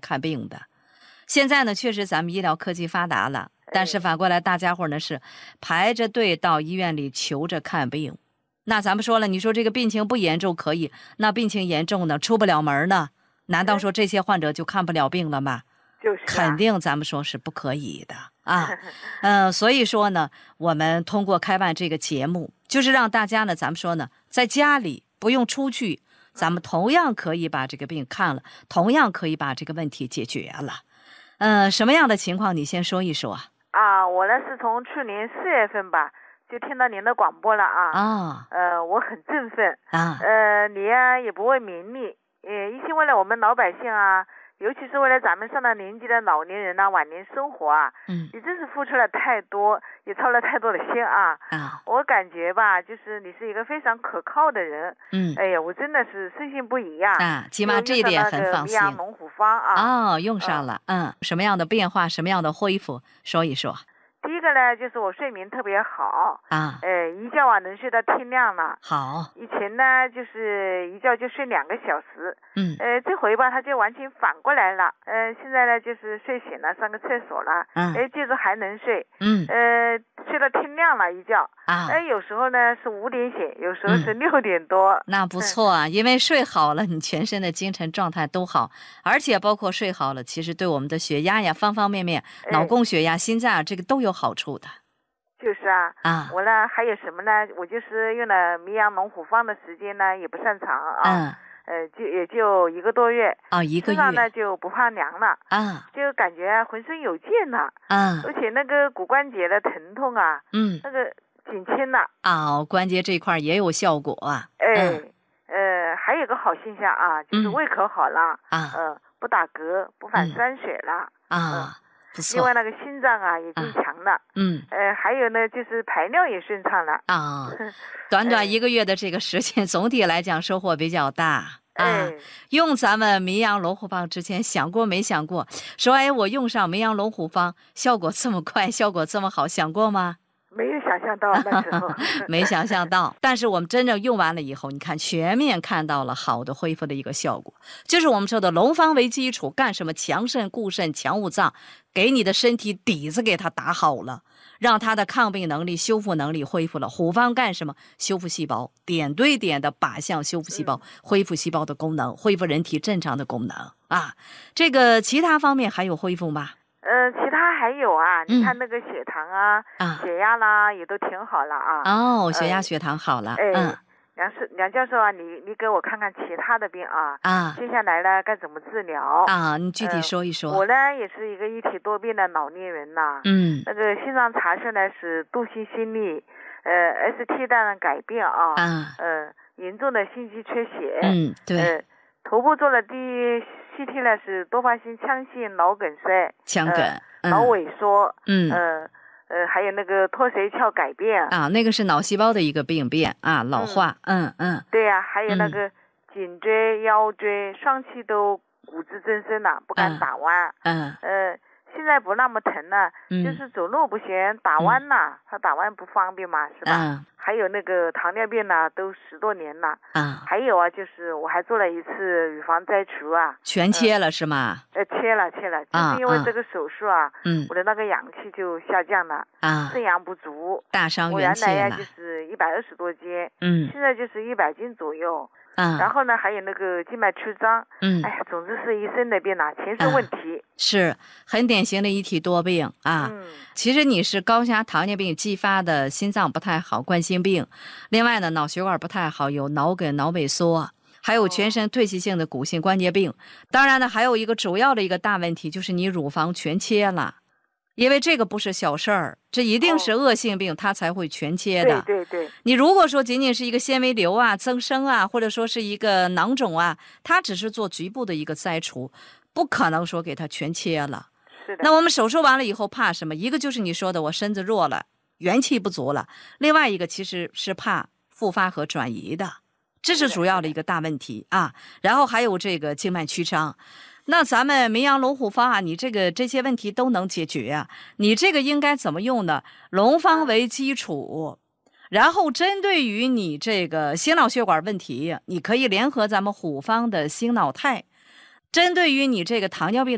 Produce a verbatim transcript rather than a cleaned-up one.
看病的。现在呢，确实咱们医疗科技发达了，但是反过来大家伙呢是排着队到医院里求着看病。那咱们说了，你说这个病情不严重可以，那病情严重呢，出不了门呢，难道说这些患者就看不了病了吗？ 就是、啊、 肯定咱们说是不可以的啊。嗯、呃，所以说呢，我们通过开办这个节目，就是让大家呢，咱们说呢，在家里不用出去，咱们同样可以把这个病看了，同样可以把这个问题解决了。呃，什么样的情况你先说一说啊？我呢是从去年四月份吧，就听到您的广播了啊。 啊， 呃，我很振奋啊。 呃，你呀、啊、也不为名利，呃，一心为了我们老百姓啊，尤其是为了咱们上了年纪的老年人啊，晚年生活啊， 嗯， 你真是付出了太多，也操了太多的心啊。 啊， 我感觉吧，就是你是一个非常可靠的人。 嗯， 哎呀，我真的是深信不疑呀。 啊，起码这一点很放心。 益阳龙虎方啊。 哦，用上了，嗯，嗯，什么样的变化，什么样的恢复，说一说。 第一个呢，就是我睡眠特别好啊， 呃，一觉啊能睡到天亮了。 好， 以前呢就是一觉就睡两个小时， 嗯， 呃，这回吧他就完全反过来了，呃，现在呢就是睡醒了上个厕所了， 嗯， 哎，接着还能睡， 嗯， 呃，睡到天亮了一觉， 啊， 哎，有时候呢是五点醒，有时候是六点多， 嗯，那不错啊，因为睡好了，你全身的精神状态都好，而且包括睡好了，其实对我们的血压呀，方方面面，脑供血压、心脏这个都有好处的。 就是啊， 啊， 我呢还有什么呢？我就是用了迷阳龙虎方的时间呢，也不算长啊， 嗯， 呃，就也就一个多月， 啊、哦，一个月， 身上呢就不怕凉了， 啊， 就感觉浑身有劲了， 啊， 而且那个骨关节的疼痛啊， 嗯， 那个减轻了， 啊、哦，关节这块也有效果啊， 哎， 嗯、 呃，还有个好现象啊，就是胃口好了， 啊， 嗯、呃，不打嗝，不反酸水了， 嗯、 啊。 嗯，不错。 另外那个心脏啊也更强了， 嗯， 呃，还有呢就是排尿也顺畅了啊。短短一个月的这个时间，总体来讲收获比较大啊。 哎， 用咱们迷阳龙虎方之前想过没想过，说哎我用上迷阳龙虎方效果这么快，效果这么好，想过吗？ 没有想象到那时候没想象到，但是我们真正用完了以后，你看全面看到了好的恢复的一个效果，就是我们说的龙方为基础，干什么强肾固肾强五脏，给你的身体底子给它打好了，让它的抗病能力修复能力恢复了。虎方干什么？修复细胞，点对点的靶向修复细胞，恢复细胞的功能，恢复人体正常的功能啊。这个其他方面还有恢复吗？ 呃，其他还有啊，你看那个血糖啊、 嗯、 血压啦，也都挺好了啊。 哦，血压、血糖好了。 哎， 嗯， 梁是梁教授啊，你你给我看看其他的病啊。 啊。 接下来呢，该怎么治疗？ 啊，你具体说一说。 呃、我呢也是一个一体多病的老年人呐。 嗯。 那个心脏查出来是窦性心律，呃 ，S T 的改变啊。 啊。 呃，严重的心肌缺血。 嗯，对。 呃，头部做了第一 C T 呢是多发性腔性脑梗塞。 腔梗。 呃脑萎缩， 嗯， 呃呃，还有那个脱髓鞘改变啊，那个是脑细胞的一个病变啊，老化，嗯 嗯, 嗯， 对呀、啊，还有那个颈椎、腰椎、双膝都骨质增生了，不敢打弯， 嗯， 呃，现在不那么疼了， 嗯、 就是走路不行，打弯呐，他、嗯、打弯不方便嘛，是吧？ 嗯， 还有那个糖尿病呢，都十多年了， 啊， 还有啊，就是我还做了一次乳房摘除啊， 全切了是吗？ 呃，切了切了，就是因为这个手术啊， 嗯， 我的那个氧气就下降了， 啊， 肾阳不足， 大伤元气了。我原来呀就是一百二十多斤， 嗯， 现在就是一百斤左右。 嗯， 然后呢，还有那个静脉曲张， 嗯， 哎呀，总之是一身的病啊，全身问题， 嗯、是很典型的一体多病啊。 嗯， 其实你是高压糖尿病继发的心脏不太好，冠心病，另外呢，脑血管不太好，有脑梗、脑萎缩，还有全身退行性的骨性关节病。当然呢，还有一个主要的一个大问题，就是你乳房全切了。因为这个不是小事儿，这一定是恶性病，哦、它才会全切的。 对对对。 你如果说仅仅是一个纤维瘤啊、增生啊，或者说是一个囊肿啊，它只是做局部的一个摘除，不可能说给它全切了。 是的。 那我们手术完了以后怕什么？一个就是你说的我身子弱了，元气不足了；另外一个其实是怕复发和转移的，这是主要的一个大问题啊。然后还有这个静脉曲张。那咱们明阳龙虎方啊，你这个这些问题都能解决啊。你这个应该怎么用呢？龙方为基础，然后针对于你这个心脑血管问题，你可以联合咱们虎方的心脑肽，针对于你这个糖尿病